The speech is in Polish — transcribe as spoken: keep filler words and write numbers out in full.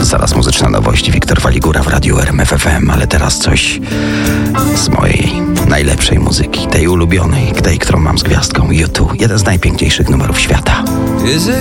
Zaraz muzyczne nowości. Wiktor Waligura w Radiu R M F F M, ale teraz coś z mojej najlepszej muzyki, tej ulubionej, tej, którą mam z gwiazdką U dwa. Jeden z najpiękniejszych numerów świata. Is it